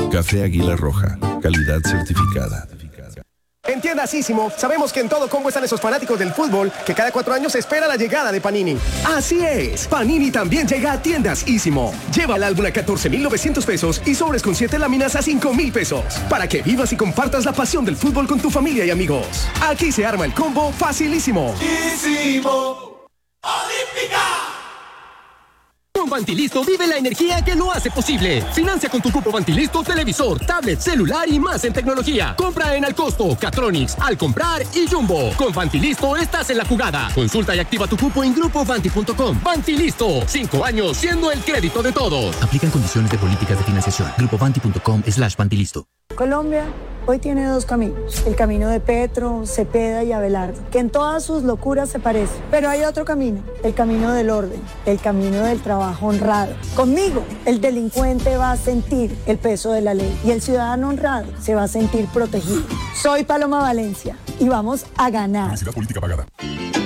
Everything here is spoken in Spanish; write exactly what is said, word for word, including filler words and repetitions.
Café Águila Roja, calidad certificada. En Tiendas Ísimo, sabemos que en todo combo están esos fanáticos del fútbol que cada cuatro años espera la llegada de Panini. Así es, Panini también llega a Tiendas Ísimo. Lleva el álbum a catorce mil novecientos pesos y sobres con siete láminas a cinco mil pesos. Para que vivas y compartas la pasión del fútbol con tu familia y amigos. Aquí se arma el combo facilísimo. Ísimo. Olímpica. Con Bantilisto vive la energía que lo hace posible. Financia con tu cupo Bantilisto televisor, tablet, celular y más en tecnología. Compra en Alcosto, Catronics, Al Comprar y Jumbo. Con Bantilisto estás en la jugada. Consulta y activa tu cupo en grupo banti punto com. Bantilisto, cinco años siendo el crédito de todos. Aplican condiciones de políticas de financiación. grupo banti punto com slash Bantilisto. Colombia hoy tiene dos caminos, el camino de Petro, Cepeda y Abelardo, que en todas sus locuras se parecen, pero hay otro camino, el camino del orden, el camino del trabajo honrado. Conmigo, el delincuente va a sentir el peso de la ley y el ciudadano honrado se va a sentir protegido. Soy Paloma Valencia y vamos a ganar. Publicidad política pagada.